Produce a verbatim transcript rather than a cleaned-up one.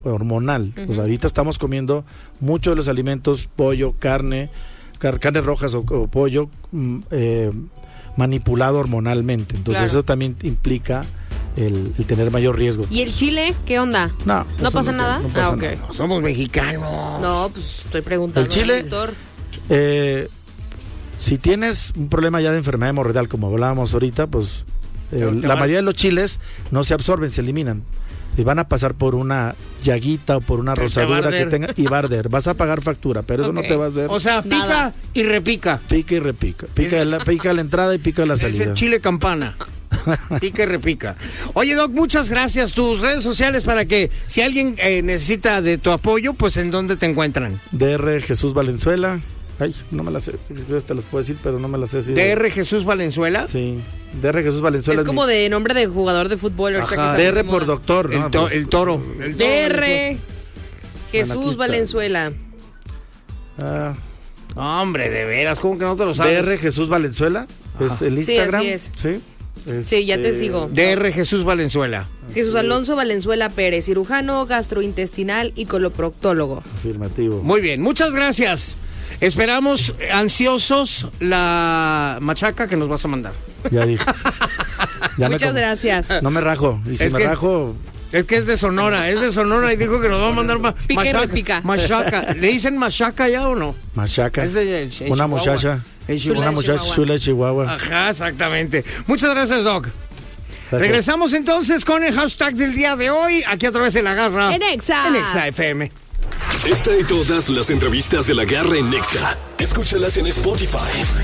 hormonal. Uh-huh. Pues ahorita estamos comiendo muchos de los alimentos, pollo, carne, car- carnes rojas o, o pollo eh, manipulado hormonalmente. Entonces claro. Eso también implica el, el tener mayor riesgo. ¿Y el chile? ¿Qué onda? No. ¿No pasa nada? No pasa ah, ok. nada. Somos mexicanos. No, pues estoy preguntando. El chile, eh, si tienes un problema ya de enfermedad hemorroidal, como hablábamos ahorita, pues eh, la mayoría de los chiles no se absorben, se eliminan. Y van a pasar por una llaguita o por una pero rosadura que tenga y va a arder. Vas a pagar factura, pero okay. Eso no te va a hacer. O sea, pica nada. Y repica. Pica y repica. Pica la, pica la entrada y pica la salida. Es el chile campana. Pica y repica. Oye, Doc, muchas gracias. Tus redes sociales para que si alguien eh, necesita de tu apoyo, pues ¿en dónde te encuentran? D R Jesús Valenzuela. Ay, no me la sé, yo te las puedo decir, pero no me las sé. Si ¿D R Jesús Valenzuela? Sí, D R Jesús Valenzuela. Es, es como mi... de nombre de jugador de fútbol. Ajá, D R por doctor, ¿no? El, to- el toro. El toro. D R Jesús Valenzuela. Ah. Hombre, de veras, ¿cómo que no te lo sabes? D R Jesús Valenzuela, es el Instagram. Sí, así es. Sí. Este... Sí, ya te sigo. D R Jesús Valenzuela. Jesús Alonso Valenzuela Pérez, cirujano, gastrointestinal y coloproctólogo. Afirmativo. Muy bien, muchas gracias. Esperamos ansiosos la machaca que nos vas a mandar. Ya dije. Ya Muchas com- gracias. No me rajo. Y si es me que, rajo. Es que es de Sonora, es de Sonora y dijo que nos va a mandar ma- pica machaca. Y repica. Machaca. ¿Le dicen machaca ya o no? Machaca. Es de, el, el una Chihuahua. muchacha. El Chihuahua. Una muchacha chula de Chihuahua. Ajá, exactamente. Muchas gracias, Doc. Gracias. Regresamos entonces con el hashtag del día de hoy, aquí a través de La Garra. En Exa. En Exa F M. Esta y todas las entrevistas de La Garra en Exa. Escúchalas en Spotify.